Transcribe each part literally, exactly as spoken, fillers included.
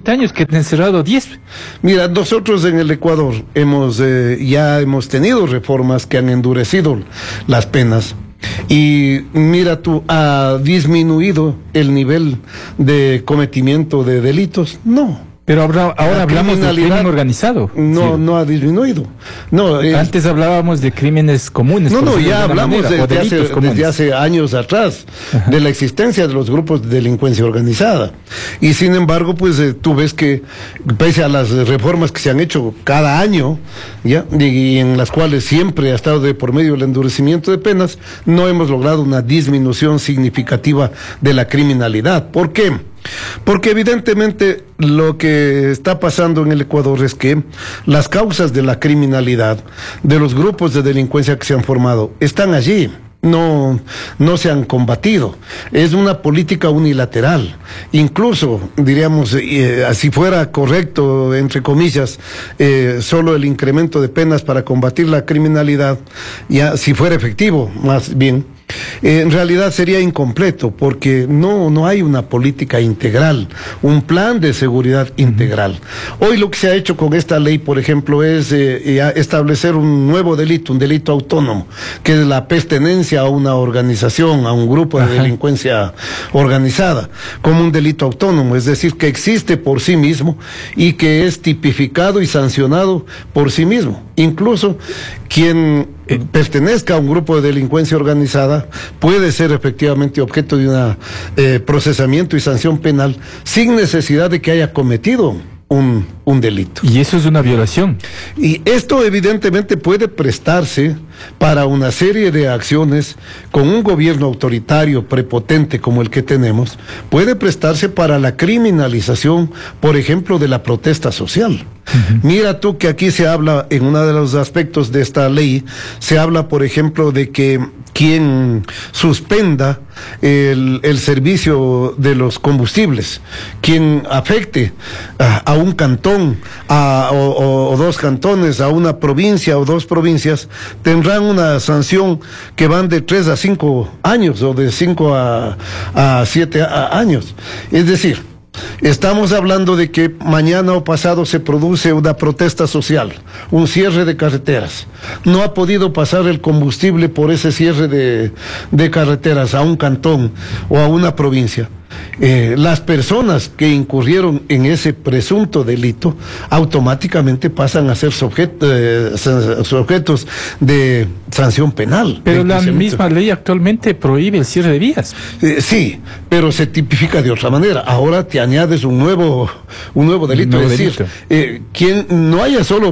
veinte años que te han encerrado diez. Mira, nosotros en el Ecuador hemos eh, ya hemos tenido reformas que han endurecido las penas. Y mira tú, ¿ha disminuido el nivel de cometimiento de delitos? No. Pero ahora, ahora hablamos de crimen organizado. No, sí. no ha disminuido. No, es, Antes hablábamos de crímenes comunes. No, no, ya de hablamos manera, desde, hace, desde hace años atrás. Ajá. De la existencia de los grupos de delincuencia organizada. Y sin embargo, pues eh, tú ves que pese a las reformas que se han hecho cada año, ya, y en las cuales siempre ha estado de por medio el endurecimiento de penas, no hemos logrado una disminución significativa de la criminalidad. ¿Por qué? Porque evidentemente lo que está pasando en el Ecuador es que las causas de la criminalidad, de los grupos de delincuencia que se han formado, están allí. No, no se han combatido. Es una política unilateral. Incluso, diríamos, eh, si fuera correcto, entre comillas, eh, solo el incremento de penas para combatir la criminalidad, ya si fuera efectivo, más bien, Eh, en realidad sería incompleto porque no, no hay una política integral, un plan de seguridad integral. Hoy lo que se ha hecho con esta ley, por ejemplo, es eh, establecer un nuevo delito, un delito autónomo, que es la pertenencia a una organización, a un grupo de Ajá. delincuencia organizada, como un delito autónomo, es decir, que existe por sí mismo y que es tipificado y sancionado por sí mismo. Incluso quien eh, pertenezca a un grupo de delincuencia organizada puede ser efectivamente objeto de un eh, procesamiento y sanción penal sin necesidad de que haya cometido un, un delito. Y eso es una violación. Y esto evidentemente puede prestarse para una serie de acciones con un gobierno autoritario prepotente como el que tenemos, puede prestarse para la criminalización, por ejemplo, de la protesta social. Uh-huh. Mira tú que aquí se habla, en uno de los aspectos de esta ley, se habla, por ejemplo, de que quien suspenda el, el servicio de los combustibles, quien afecte a, a un cantón, a, o, o, o dos cantones, a una provincia o dos provincias, tendrán una sanción que van de tres a cinco años o de cinco a, a siete a, años. Es decir, estamos hablando de que mañana o pasado se produce una protesta social, un cierre de carreteras. No ha podido pasar el combustible por ese cierre de, de carreteras a un cantón o a una provincia. Eh, las personas que incurrieron en ese presunto delito automáticamente pasan a ser sujeto, eh, sujetos de sanción penal. Pero la misma ley actualmente prohíbe el cierre de vías. Eh, sí, pero se tipifica de otra manera. Ahora te añades un nuevo, un nuevo delito. Nuevo es decir, delito. Eh, quien no haya solo,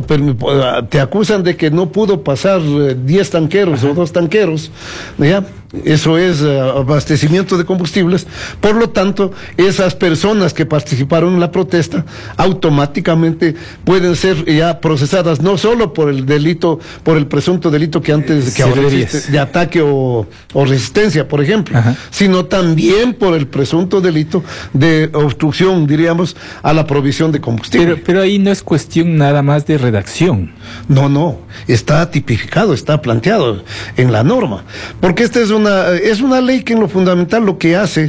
te acusan de que no pudo pasar diez tanqueros Ajá. o dos tanqueros, ¿ya? Eso es uh, abastecimiento de combustibles. Por lo tanto, esas personas que participaron en la protesta automáticamente pueden ser ya procesadas no solo por el delito, por el presunto delito que antes que ahora existe, de ataque o, o resistencia, por ejemplo, Ajá. sino también por el presunto delito de obstrucción, diríamos, a la provisión de combustible. Pero, pero ahí no es cuestión nada más de redacción. No, no, está tipificado, está planteado en la norma, porque esta es un Una, es una ley que en lo fundamental lo que hace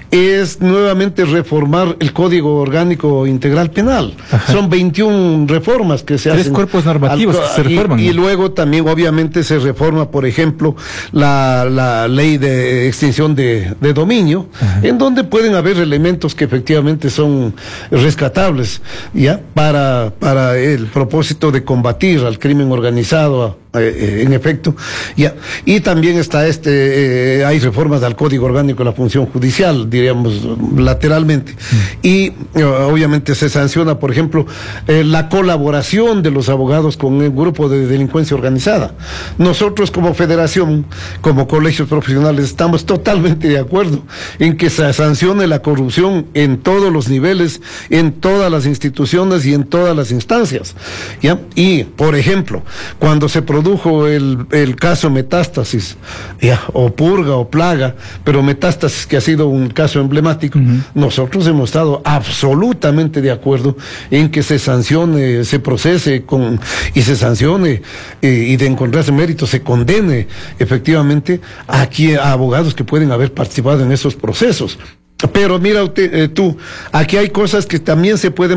es nuevamente reformar el Código Orgánico Integral Penal. Ajá. Son veintiuna reformas que se Tres hacen. Tres cuerpos normativos al, que se reforman. Y, y luego también obviamente se reforma, por ejemplo, la, la ley de extinción de, de dominio, Ajá. en donde pueden haber elementos que efectivamente son rescatables, ¿ya? Para, para el propósito de combatir al crimen organizado, Eh, en efecto, ya. Y también está este, eh, hay reformas al Código Orgánico de la Función Judicial, diríamos, lateralmente. Mm. Y eh, obviamente se sanciona, por ejemplo, eh, la colaboración de los abogados con el grupo de delincuencia organizada. Nosotros como federación, como colegios profesionales, estamos totalmente de acuerdo en que se sancione la corrupción en todos los niveles, en todas las instituciones y en todas las instancias, ¿ya? Y, por ejemplo, cuando se produce El, el caso Metástasis, ya, o Purga o Plaga, pero Metástasis, que ha sido un caso emblemático, uh-huh. nosotros hemos estado absolutamente de acuerdo en que se sancione, se procese con, y se sancione, eh, y de encontrarse mérito, se condene efectivamente aquí a abogados que pueden haber participado en esos procesos. Pero mira usted, eh, tú, aquí hay cosas que también se pueden